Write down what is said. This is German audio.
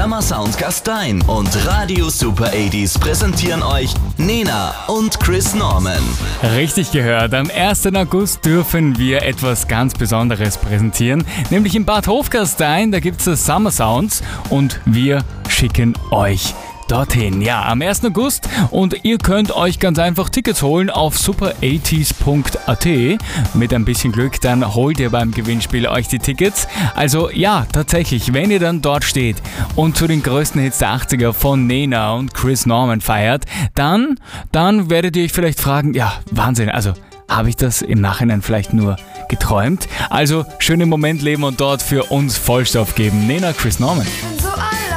Summer Sound Gastein und Radio Super 80s präsentieren euch Nena und Chris Norman. Richtig gehört, am 1. August dürfen wir etwas ganz Besonderes präsentieren, nämlich in Bad Hofgastein, da gibt es das Summer Sounds und wir schicken euch dorthin. Ja, am 1. August und ihr könnt euch ganz einfach Tickets holen auf super80s.at. Mit ein bisschen Glück, dann holt ihr beim Gewinnspiel euch die Tickets. Also ja, tatsächlich, wenn ihr dann dort steht und zu den größten Hits der 80er von Nena und Chris Norman feiert, dann werdet ihr euch vielleicht fragen, ja, Wahnsinn, also habe ich das im Nachhinein vielleicht nur geträumt? Also schönen Moment leben und dort für uns Vollstoff geben. Nena, Chris Norman.